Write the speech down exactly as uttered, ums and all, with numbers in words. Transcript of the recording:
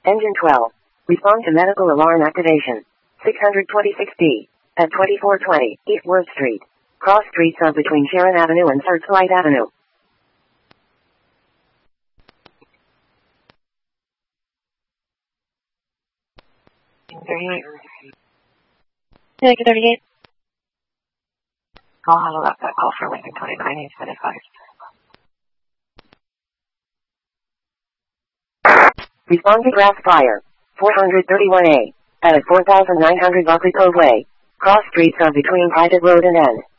Engine twelve. Respond to medical alarm activation. six twenty-six D. At twenty-four twenty East Worth Street. Cross street sub between Sharon Avenue and Searchlight Avenue. thirty-eight. Lincoln thirty-eight. I'll handle up that call for Lincoln twenty-nine, eight seventy-five. Respond to grass fire. four thirty-one A. At four thousand nine hundred Buckley Cove Way. Cross street sub between Private Road and N.